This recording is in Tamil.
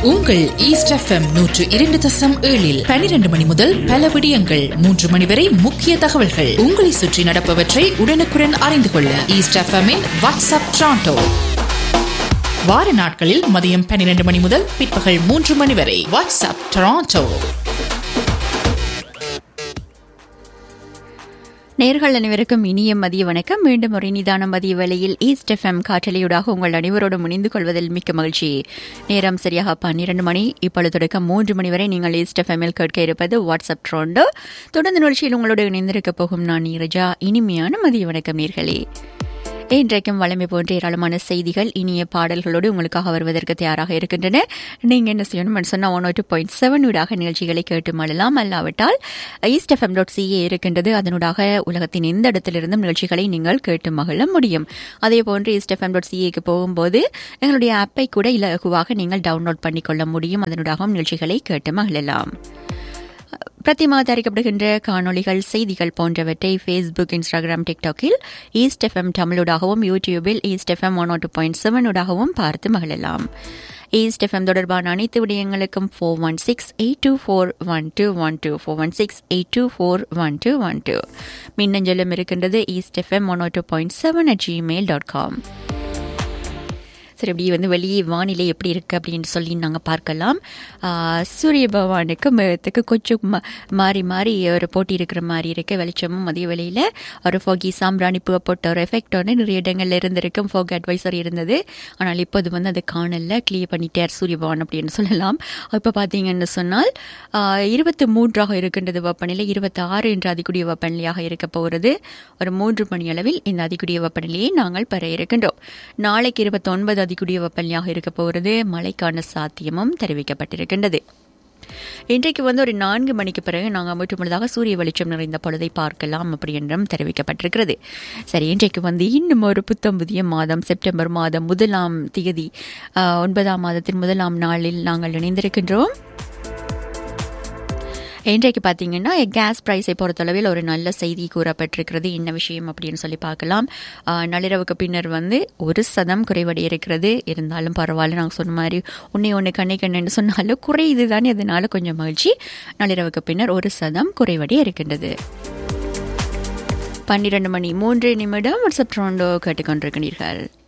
உங்கள் ஈஸ்ட் எஃப்எம் 102.7 12 மணி முதல் பல விடயங்கள், 3 மணி வரை முக்கிய தகவல்கள், உங்களை சுற்றி நடப்பவற்றை உடனுக்குடன் அறிந்து கொள்ள ஈஸ்ட் எஃப்எம்மின் வாட்ஸ்அப் டொரண்டோ. வார நாட்களில் மதியம் 12 மணி முதல் பிற்பகல் 3 மணி வரை வாட்ஸ்அப் டொரண்டோ. நேயர்கள் அனைவருக்கும் இனிய மதிய வணக்கம். மீண்டும் ஒரு நிதான மதிய வேளையில் ஈஸ்ட் எஃப்எம் காற்றலையூடாக உங்கள் அனைவரோடு இணைந்து கொள்வதில் மிக்க மகிழ்ச்சி. நேரம் சரியாக 12 மணி. இப்பொழுது தொடக்கம் 3 மணி வரை நீங்கள் ஈஸ்ட் எஃப்எம்மில் கேட்க இருப்பது வாட்ஸ்அப் டொரண்டோ. தொடர்ந்து நிகழ்ச்சியில் உங்களோடு இணைந்திருக்க போகும் நான் நீரஜா. இனிமையான மதிய வணக்கம் நேயர்களே. இன்றைக்கும் வளமை போன்ற ஏராளமான செய்திகள், இனிய பாடல்களோடு உங்களுக்காக வருவதற்கு தயாராக இருக்கின்றன. நீங்கள் என்ன செய்யணும் சொன்னால் 102.7 ஊடாக நிகழ்ச்சிகளை கேட்டு மழலாம். அல்லாவிட்டால் eastfm.ca இருக்கின்றது. அதனூடாக உலகத்தின் எந்த இடத்திலிருந்தும் நிகழ்ச்சிகளை நீங்கள் கேட்டு மகிழ முடியும். அதே போன்று eastfm.ca போகும்போது எங்களுடைய ஆப்பை கூட இலகுவாக நீங்கள் டவுன்லோட் பண்ணிக்கொள்ள முடியும். அதனூடாக நிகழ்ச்சிகளை கேட்டு மகிழலாம். பிரதி மாத அறிக்கப்படுகின்ற காணொலிகள், செய்திகள் போன்றவற்றை ஃபேஸ்புக், இன்ஸ்டாகிராம், டிக்டாக்கில் ஈஸ்ட் எஃப்எம் தமிழூடாகவும், யூடியூபில் ஈஸ்ட் எஃப்எம் 102.7 ஊடாகவும் பார்த்து மகிழலாம். ஈஸ்ட் எஃப்எம் தொடர்பான அனைத்து விடயங்களுக்கும் 416-824-1212 416-824-1212 மின்னஞ்சலும் இருக்கின்றது eastfm102.7@gmail.com. சரி, இப்படி வெளியே வானிலை எப்படி இருக்குது அப்படின்னு சொல்லி நாங்கள் பார்க்கலாம். சூரிய பகவானுக்கு மேகத்துக்கு கொஞ்சம் மாறி மாறி ஒரு போட்டி இருக்கிற மாதிரி இருக்குது. வெளிச்சமும் மதிய வேளையில் ஒரு ஃபோகி சாம்பிராணி பூவை போட்ட ஒரு எஃபெக்ட் ஒன்று நிறைய இடங்களில் இருந்திருக்கும். ஃபோக் அட்வைசர் இருந்தது. ஆனால் இப்போது அது காணல, கிளியர் பண்ணிட்டார் சூரிய பகவான் அப்படின்னு சொல்லலாம். இப்போ பார்த்தீங்கன்னு சொன்னால் 23 இருக்கின்றது வெப்பநிலை. 26 என்ற அதிகூடிய வெப்பநிலையாக இருக்க போகிறது. ஒரு 3 மணி அளவில் இந்த அதிகூடிய வெப்பநிலையை நாங்கள் பெற இருக்கின்றோம். நாளைக்கு 29 அதிகூடிய வெப்பநிலையாக இருக்க போகிறது. மழைக்கான சாத்தியமும் தெரிவிக்கப்பட்டிருக்கின்றது. இன்றைக்கு ஒரு 4 மணிக்கு பிறகு நாங்கள் முற்றுமுழுதாக சூரிய வெளிச்சம் நிறைந்த பொழுதை பார்க்கலாம் அப்படி என்றும் தெரிவிக்கப்பட்டிருக்கிறது. சரி, இன்றைக்கு இன்னும் ஒரு புத்தம் புதிய மாதம், செப்டம்பர் மாதம் 1ஆம் தேதி 9ஆம் மாதத்தின் 1ஆம் நாளில் நாங்கள் இணைந்திருக்கின்றோம். இன்றைக்கு பார்த்தீங்கன்னா கேஸ் பிரைஸை பொறுத்தளவில் ஒரு நல்ல செய்தி கூறப்பட்டிருக்கிறது. என்ன விஷயம் அப்படின்னு சொல்லி பார்க்கலாம். நள்ளிரவுக்கு பின்னர் 1% குறைவடைய இருக்கிறது. இருந்தாலும் பரவாயில்ல, நாங்கள் சொன்ன மாதிரி ஒன்று கண்ணுன்னு சொன்னாலும் குறையுது தானே, அதனால கொஞ்சம் மகிழ்ச்சி. நள்ளிரவுக்கு பின்னர் 1% குறைவடைய இருக்கின்றது. 12 மணி 3 நிமிடம் வாட்ஸ்அப் டொரண்டோ கேட்டுக்கொண்டிருக்கிறீர்கள்.